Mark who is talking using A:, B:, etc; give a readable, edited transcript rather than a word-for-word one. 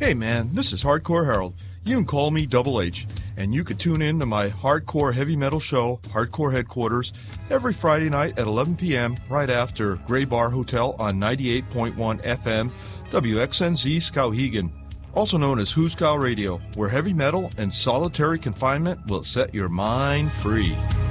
A: Hey man, this is Hardcore Harold. You can call me Double H, and you can tune in to my hardcore heavy metal show, Hardcore Headquarters, every Friday night at 11 p.m. right after Gray Bar Hotel on 98.1 FM, WXNZ Skowhegan, also known as Huskow Radio, where heavy metal and solitary confinement will set your mind free.